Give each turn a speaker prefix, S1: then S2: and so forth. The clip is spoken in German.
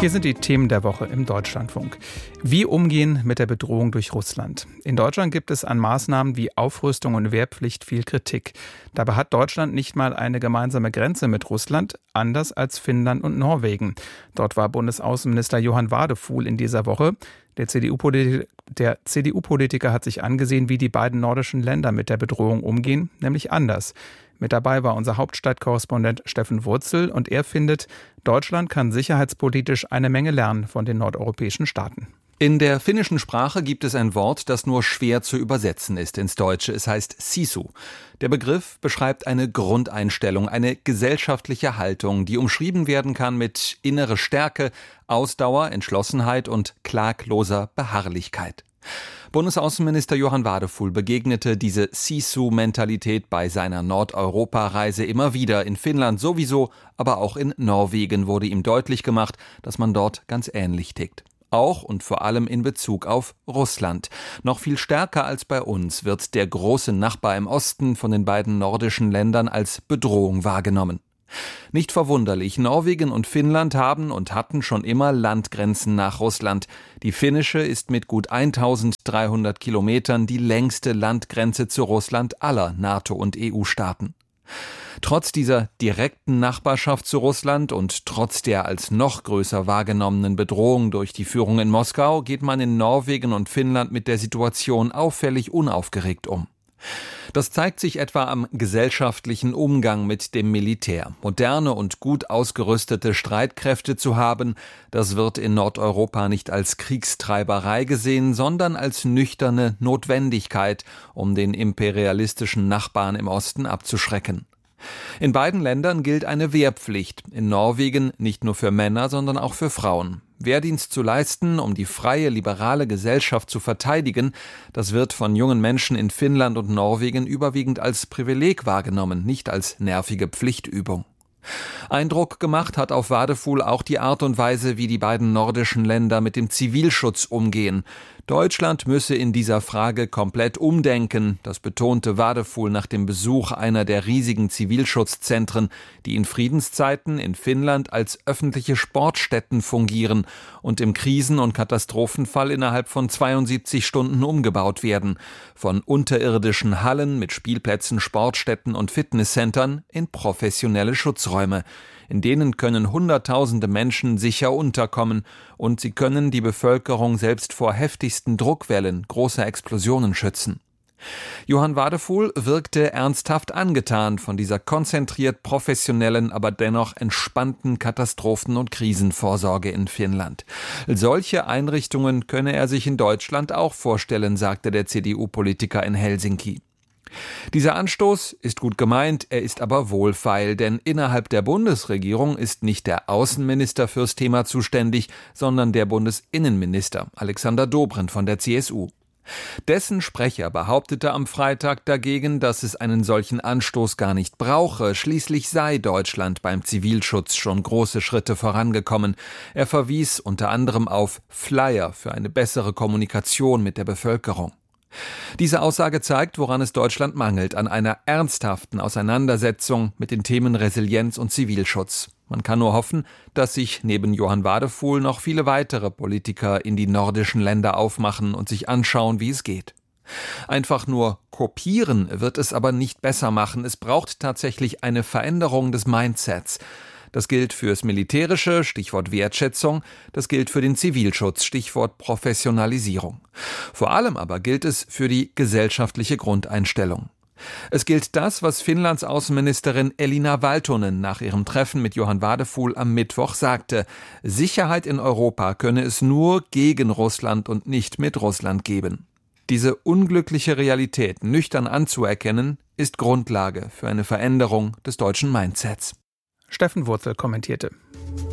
S1: Hier sind die Themen der Woche im Deutschlandfunk. Wie umgehen mit der Bedrohung durch Russland? In Deutschland gibt es an Maßnahmen wie Aufrüstung und Wehrpflicht viel Kritik. Dabei hat Deutschland nicht mal eine gemeinsame Grenze mit Russland, anders als Finnland und Norwegen. Dort war Bundesaußenminister Johann Wadefuhl in dieser Woche. Der CDU-Politiker hat sich angesehen, wie die beiden nordischen Länder mit der Bedrohung umgehen, nämlich anders. Mit dabei war unser Hauptstadtkorrespondent Steffen Wurzel und er findet, Deutschland kann sicherheitspolitisch eine Menge lernen von den nordeuropäischen Staaten.
S2: In der finnischen Sprache gibt es ein Wort, das nur schwer zu übersetzen ist ins Deutsche. Es heißt Sisu. Der Begriff beschreibt eine Grundeinstellung, eine gesellschaftliche Haltung, die umschrieben werden kann mit innere Stärke, Ausdauer, Entschlossenheit und klagloser Beharrlichkeit. Bundesaußenminister Johann Wadefuhl begegnete diese Sisu-Mentalität bei seiner Nordeuropa-Reise immer wieder. In Finnland sowieso, aber auch in Norwegen wurde ihm deutlich gemacht, dass man dort ganz ähnlich tickt. Auch und vor allem in Bezug auf Russland. Noch viel stärker als bei uns wird der große Nachbar im Osten von den beiden nordischen Ländern als Bedrohung wahrgenommen. Nicht verwunderlich, Norwegen und Finnland haben und hatten schon immer Landgrenzen nach Russland. Die finnische ist mit gut 1300 Kilometern die längste Landgrenze zu Russland aller NATO- und EU-Staaten. Trotz dieser direkten Nachbarschaft zu Russland und trotz der als noch größer wahrgenommenen Bedrohung durch die Führung in Moskau geht man in Norwegen und Finnland mit der Situation auffällig unaufgeregt um. Das zeigt sich etwa am gesellschaftlichen Umgang mit dem Militär. Moderne und gut ausgerüstete Streitkräfte zu haben, das wird in Nordeuropa nicht als Kriegstreiberei gesehen, sondern als nüchterne Notwendigkeit, um den imperialistischen Nachbarn im Osten abzuschrecken. In beiden Ländern gilt eine Wehrpflicht, in Norwegen nicht nur für Männer, sondern auch für Frauen. Wehrdienst zu leisten, um die freie, liberale Gesellschaft zu verteidigen, das wird von jungen Menschen in Finnland und Norwegen überwiegend als Privileg wahrgenommen, nicht als nervige Pflichtübung. Eindruck gemacht hat auf Wadefuhl auch die Art und Weise, wie die beiden nordischen Länder mit dem Zivilschutz umgehen. Deutschland müsse in dieser Frage komplett umdenken, das betonte Wadefuhl nach dem Besuch einer der riesigen Zivilschutzzentren, die in Friedenszeiten in Finnland als öffentliche Sportstätten fungieren und im Krisen- und Katastrophenfall innerhalb von 72 Stunden umgebaut werden. Von unterirdischen Hallen mit Spielplätzen, Sportstätten und Fitnesscentern in professionelle Schutzräume. In denen können Hunderttausende Menschen sicher unterkommen und sie können die Bevölkerung selbst vor heftigsten Druckwellen, großer Explosionen schützen. Johann Wadefuhl wirkte ernsthaft angetan von dieser konzentriert professionellen, aber dennoch entspannten Katastrophen- und Krisenvorsorge in Finnland. Solche Einrichtungen könne er sich in Deutschland auch vorstellen, sagte der CDU-Politiker in Helsinki. Dieser Anstoß ist gut gemeint, er ist aber wohlfeil, denn innerhalb der Bundesregierung ist nicht der Außenminister fürs Thema zuständig, sondern der Bundesinnenminister, Alexander Dobrindt von der CSU. Dessen Sprecher behauptete am Freitag dagegen, dass es einen solchen Anstoß gar nicht brauche. Schließlich sei Deutschland beim Zivilschutz schon große Schritte vorangekommen. Er verwies unter anderem auf Flyer für eine bessere Kommunikation mit der Bevölkerung. Diese Aussage zeigt, woran es Deutschland mangelt, an einer ernsthaften Auseinandersetzung mit den Themen Resilienz und Zivilschutz. Man kann nur hoffen, dass sich neben Johann Wadefuhl noch viele weitere Politiker in die nordischen Länder aufmachen und sich anschauen, wie es geht. Einfach nur kopieren wird es aber nicht besser machen. Es braucht tatsächlich eine Veränderung des Mindsets. Das gilt fürs Militärische, Stichwort Wertschätzung, das gilt für den Zivilschutz, Stichwort Professionalisierung. Vor allem aber gilt es für die gesellschaftliche Grundeinstellung. Es gilt das, was Finnlands Außenministerin Elina Valtonen nach ihrem Treffen mit Johann Wadefuhl am Mittwoch sagte: Sicherheit in Europa könne es nur gegen Russland und nicht mit Russland geben. Diese unglückliche Realität nüchtern anzuerkennen, ist Grundlage für eine Veränderung des deutschen Mindsets.
S1: Steffen Wurzel kommentierte.